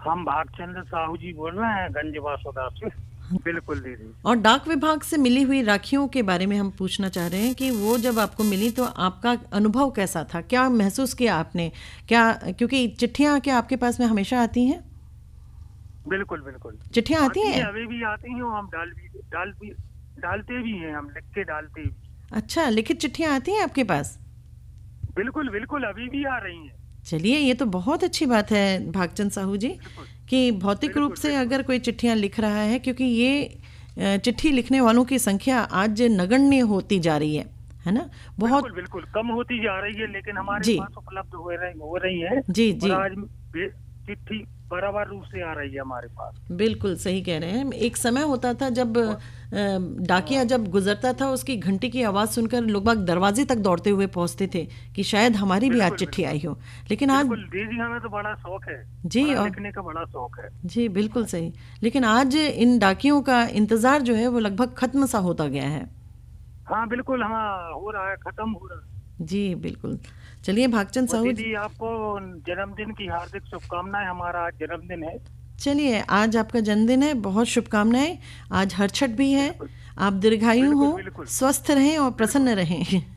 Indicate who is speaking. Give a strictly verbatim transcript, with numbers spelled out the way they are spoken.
Speaker 1: हम भागचंद्र साहू जी बोल रहे हैं गंज वासुदा से। बिल्कुल दीदी।
Speaker 2: और डाक विभाग से मिली हुई राखियों के बारे में हम पूछना चाह रहे हैं कि वो जब आपको मिली तो आपका अनुभव कैसा था, क्या महसूस किया आपने, क्या, क्योंकि चिट्ठियां क्या आपके पास में हमेशा आती हैं?
Speaker 1: बिल्कुल बिल्कुल
Speaker 2: चिट्ठियां आती
Speaker 1: आती
Speaker 2: हैं?
Speaker 1: हैं, अभी भी आती हैं, हम डाल भी डाल भी डालते भी हैं, हम लिख के डालते भी।
Speaker 2: अच्छा, लिखित चिट्ठियां आती हैं आपके पास?
Speaker 1: बिल्कुल बिल्कुल अभी भी आ रही हैं।
Speaker 2: चलिए, ये तो बहुत अच्छी बात है भागचंद साहू जी
Speaker 1: बिल्कुल
Speaker 2: कि भौतिक रूप
Speaker 1: बिल्कुल
Speaker 2: से
Speaker 1: बिल्कुल
Speaker 2: अगर कोई चिट्ठियां लिख रहा है, क्योंकि ये अ, चिट्ठी लिखने वालों की संख्या आज नगण्य होती जा रही है है ना?
Speaker 1: बिल्कुल
Speaker 2: बहुत।
Speaker 1: बिल्कुल कम होती जा रही है, लेकिन हमारे
Speaker 2: जी
Speaker 1: पास उपलब्ध हो रही हो रही है।
Speaker 2: जी
Speaker 1: और
Speaker 2: जी,
Speaker 1: आज बे- चिट्ठी बराबर रूप से आ रही है हमारे पास।
Speaker 2: बिल्कुल सही कह रहे हैं। एक समय होता था जब अ,
Speaker 1: और
Speaker 2: डाकिया
Speaker 1: हाँ,
Speaker 2: जब गुजरता था, उसकी घंटी की आवाज़ सुनकर लोग बाग दरवाजे तक दौड़ते हुए पहुंचते थे कि शायद हमारी भी आज
Speaker 1: बिल्कुल
Speaker 2: चिट्ठी
Speaker 1: बिल्कुल
Speaker 2: आई हो। लेकिन आज,
Speaker 1: बिल्कुल दीदी, हमें तो बड़ा शौक है,
Speaker 2: जी,
Speaker 1: बड़ा
Speaker 2: और
Speaker 1: लिखने का बड़ा शौक है।
Speaker 2: जी बिल्कुल सही, लेकिन आज इन डाकियों का इंतज़ार जो है वो लगभग ख़त्म सा होता गया है।
Speaker 1: हाँ बिल्कुल, हाँ हो रहा है, खत्म हो रहा है।
Speaker 2: जी बिल्कुल। चलिए भागचंद
Speaker 1: और
Speaker 2: साहू जी,
Speaker 1: दीदी आपको जन्मदिन की हार्दिक शुभकामनाएं, हमारा आज जन्मदिन है।
Speaker 2: चलिए आज आपका जन्मदिन है, बहुत शुभकामनाएं। आज हरछठ भी है।
Speaker 1: बिल्कुल
Speaker 2: आप दीर्घायु हो,
Speaker 1: बिल्कुल बिल्कुल
Speaker 2: स्वस्थ रहें और
Speaker 1: बिल्कुल
Speaker 2: प्रसन्न रहें।